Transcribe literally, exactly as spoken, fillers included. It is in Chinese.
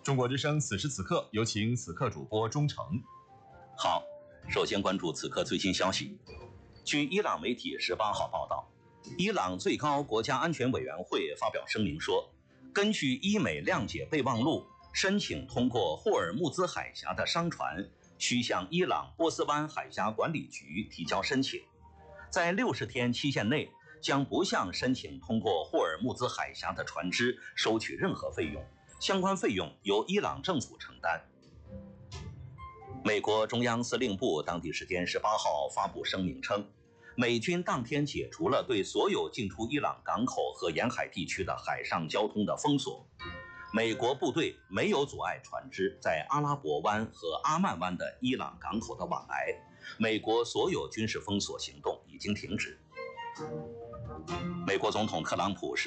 中国之声此时此刻，有请此刻主播钟诚。 好，首先关注此刻最新消息。据伊朗媒体十八号报道，伊朗最高国家安全委员会发表声明说，根据伊美谅解备忘录，申请通过霍尔木兹海峡的商船需向伊朗波斯湾海峡管理局提交申请，在六十天期限内将不向申请通过霍尔木兹海峡的船只收取任何费用，相关费用由伊朗政府承担。美国中央司令部当地时间十八号发布声明称，美军当天解除了对所有进出伊朗港口和沿海地区的海上交通的封锁。美国部队没有阻碍船只在阿拉伯湾和阿曼湾的伊朗港口的往来，美国所有军事封锁行动已经停止。美国总统特朗普是